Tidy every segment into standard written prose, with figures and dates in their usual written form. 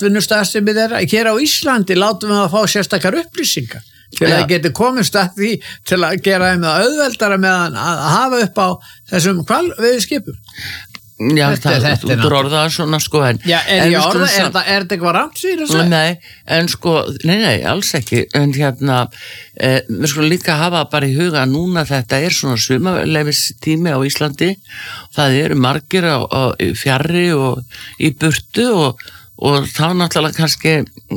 atvinnustarfsemi þeirra. Hér á Íslandi látum við að fá sérstakar upplýsingar til að geti komist að því til að gera þeim það auðveldara með að hafa upp á þessum hvalveiðiskipum. Já, þú orðaði svona sko en ég orða, er þetta eitthvað rangt síðan? Nei, alls ekki en við skulum líka hafa bara í huga núna þetta svona sumarleyfistími á Íslandi það eru margir á fjarri og í burtu og þá náttúrulega kannski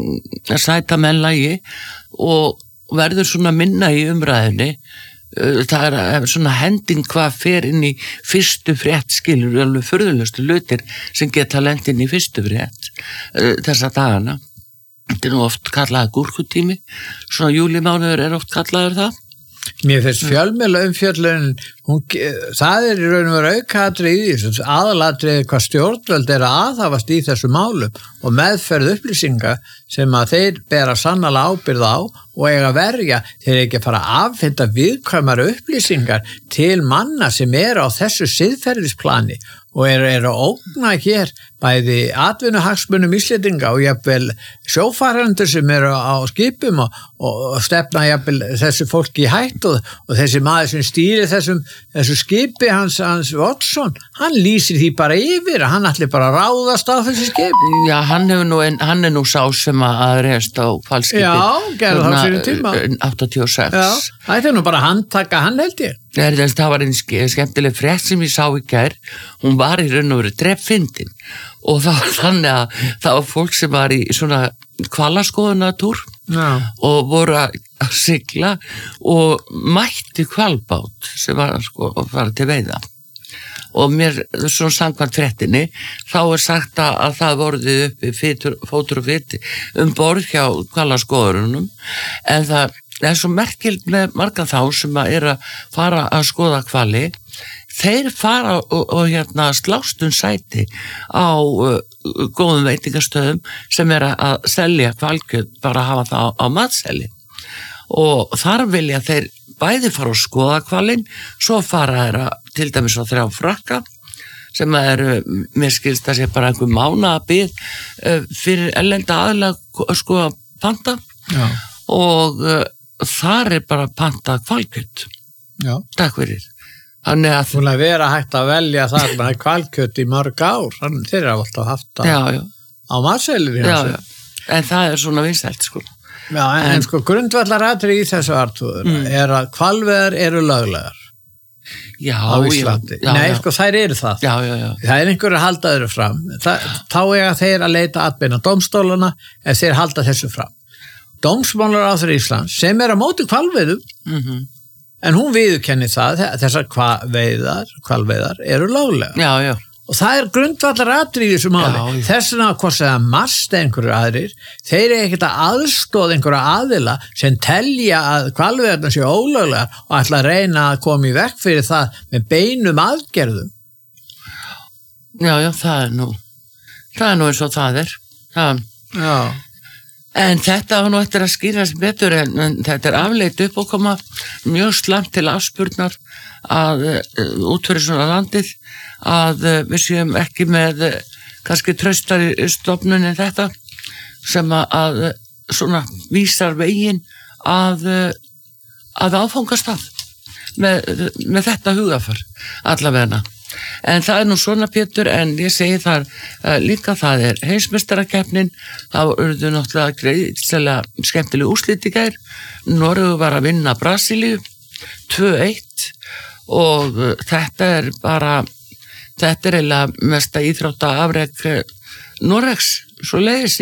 sæta menn lagi og verður svona minna í umræðinni það svona hending hvað fer inn í fyrstu frétt skilur alveg furðulegustu hlutir sem geta lent inn í fyrstu frétt þessa dagana þetta nú oft kallaði gúrkutími svona júlímánuður oft kallaður það Mér finnst fjölmiðla umfjöllun það í raun og veru aukaatriði aðalatriði hvað stjórnvöld að aðhafast í þessu málum og meðferð upplýsinga sem að þeir bera sannarlega ábyrgð á og eiga verja þeir ekki að fara að afhenda viðkvæmar upplýsingar til manna sem á þessu siðferðisplani og að ógna hér bæði atvinnuhagsmunum Íslendinga og jafnvel sjófarendur sem á skipum og stefna jafnvel þessu fólki í hættu og þessi maður sem stýrir þessu skipi hans Watson, hann lýsir því bara yfir, hann ætli bara að ráðast á þessi skip. Já, hann er nú sá sem að reyðast á hvalskipi. Já, gerði það fyrir tíma. 86. Já, það nú bara handtaka hann held ég. Það var einn skemmtileg frétt sem ég sá í gær, hún var í raun og veru drepfyndin og það var þannig að það var fólk sem var í svona hvalaskoðunartúr og voru að sigla og mætti hvalbát sem var að fara til veiða og mér svona samkvæmt fréttinni þá sagt að það voruði uppi fótur og fytti borð hjá hvalaskoðunum en það svo merkild með marga þá sem að fara að skoða hvali þeir fara og slást sæti á góðum veitingastöðum sem að selja hvalkjöt bara að hafa það á matseli og þar vilja þeir bæði fara að skoða hvalinn svo fara þeir til dæmis á 3 frakka sem mér skilst að sé bara einhver mánaðabið fyrir erlenda aðilega að skoða panta og þar bara panta hvalkjöt. Já. Takk fyrir. Þannig að þú vera hægt að velja þar með hvalkjöt í mörg ár, þeir hafa alltaf haft það á matselir. Já, en það svona vinsælt sko. Já, en sko grundvallaratriði í þessu artúður að hvalveiðar eru löglegar. Já, á Íslandi. Nei, sko þær eru það. Já. Það einhverju að halda þeirra fram. Þá eiga þeir að leita atbeina dómstólana ef þeir halda þessu fram. Dómsmálaráðherra Íslands sem á móti hvalveiðum en hún viðurkennir það þessar hvalveiðar eru löglegar. Já. Og það grundvallaratriði í þessu máli. Þess vegna hvort það mast einhverju aðrir, þeir ekkert að aðstoða einhverja aðila sem telja að hvalveiðarnar séu ólöglegar og ætla að reyna að koma í veg fyrir það með beinum aðgerðum. Já, það nú eins og það Já. En þetta var nú eftir að skýrast betur en þetta afleitt upp og koma mjög slæmt til afspurnar að út fyrir svona landið að við séum ekki með kannski traustari stofnun en þetta sem að svona vísar veginn að áfangastað með þetta hugafar allavegna. En það nú svona Pétur en ég segi þar líka það heimsmeistarakeppnin það urðu náttúrulega greiðslega skemmtileg úrslit í gær Noregur var að vinna Brasilíu 2-1 og þetta eiginlega mesta íþrótta afrek Noregs svo leiðis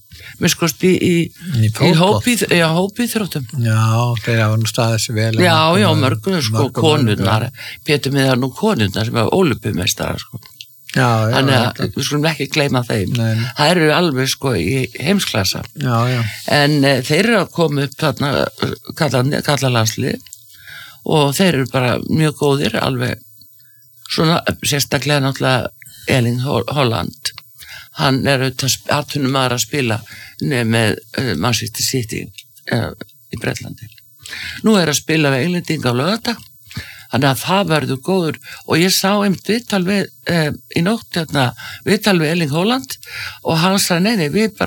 í hópíþróttum. Já, þeir hafa nú staðið sér vel. Já, mörgum sko konurnar, Pétur með það nú konurnar sem ólympíumeistarar sko. Já. Þannig að við skulum ekki gleyma þeim. Nei. Það eru alveg sko í heimsklassa. Já. En þeir eru að koma upp þarna kallalandslið og þeir eru bara mjög góðir alveg svona sérstaklega náttúrulega Erling Haaland. Hann atvinnum að spila með Manchester City í Bretlandi. Nú að spila við Englendinga á laugardag, þannig að það verður góður og ég sá viðtal við í nótt viðtal við Erling Haaland og hann sagði nei, við bara